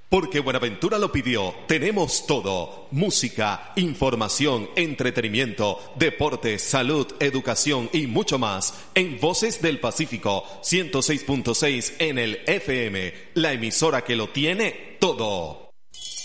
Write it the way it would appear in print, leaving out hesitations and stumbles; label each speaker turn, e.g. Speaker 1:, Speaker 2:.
Speaker 1: Porque Buenaventura lo pidió, tenemos todo: música, información, entretenimiento, deporte, salud, educación y mucho más en Voces del Pacífico 106.6 en el FM, la emisora que lo tiene todo.